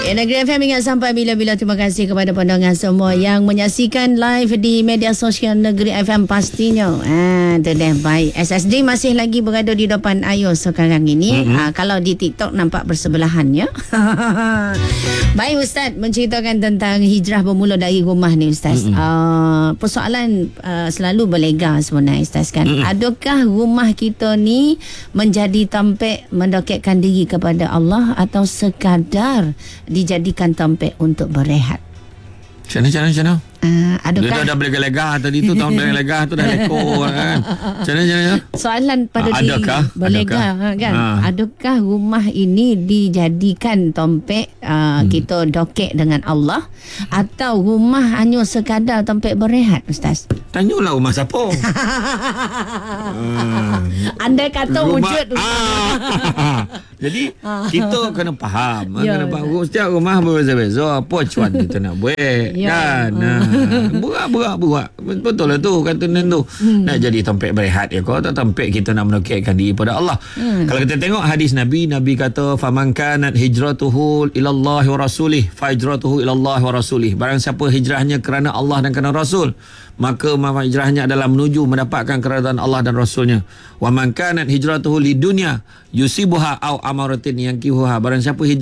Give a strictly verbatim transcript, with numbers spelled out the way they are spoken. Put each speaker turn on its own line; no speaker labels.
Ya, Negeri F M ingat sampai bila-bila. Terima kasih kepada pandangan semua yang menyaksikan live di media sosial Negeri F M pastinya. Ah, tu dah baik. S S D masih lagi berada di depan Ayo sekarang ini. Mm-hmm. Ah, kalau di TikTok nampak bersebelahan ya. Baik Ustaz, menceritakan tentang hijrah bermula dari rumah ni Ustaz. Mm-hmm. Uh, persoalan uh, selalu berlega sebenarnya Ustaz kan. Mm-hmm. Adakah rumah kita ni menjadi tempat mendekatkan diri kepada Allah atau sekadar dijadikan tempat untuk berehat?
Macam mana, macam mana, macam mana?
Uh, adakah...
Dia dah, dah berlega-lega tadi tu. Tahun berlega tu dah lekor kan. Macam mana, macam mana?
Soalan pada
ha,
diri
adakah?
berlega
adakah?
kan.
Ha.
Adakah rumah ini dijadikan tempat uh, hmm. kita dokek dengan Allah atau rumah hanya sekadar tempat berehat Ustaz?
Tanyalah rumah siapa.
hmm. Andai kata rumah... wujud
ah. Jadi kita kena faham.
Ya,
kena faham. Setiap rumah berbeza-beza. Apa cuan kita nak buat ya. Kan. Nah, berat-berat-berat. Betul lah tu kata Nen tu. Hmm. Nak jadi tempat berehat ya kau, atau tempat kita nak mendekatkan diri pada Allah. Hmm. Kalau kita tengok hadis Nabi, Nabi kata faman kanat hijratuhu ilallahi wa rasulih fa hijratuhu ilallahi wa rasulih. Barang siapa hijrahnya kerana Allah dan kerana Rasul, maka hijrahnya adalah menuju mendapatkan keridaan Allah dan Rasulnya. Wa man kanat hijratuhu lidunya yusibuha au amaratin yankihuha. Barang siapa hijrah